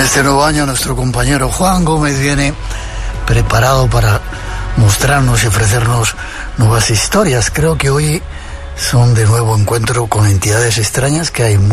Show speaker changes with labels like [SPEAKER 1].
[SPEAKER 1] este nuevo año nuestro compañero Juan Gómez viene preparado para mostrarnos y ofrecernos nuevas historias. Creo que hoy son de nuevo encuentro con entidades extrañas que hay